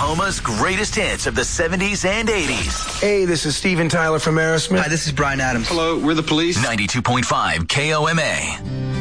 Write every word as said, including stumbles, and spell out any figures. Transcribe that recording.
Oklahoma's greatest hits of the seventies and eighties. Hey, this is Steven Tyler from Aerosmith. Hi, this is Bryan Adams. Hello, we're the Police. ninety-two point five K O M A.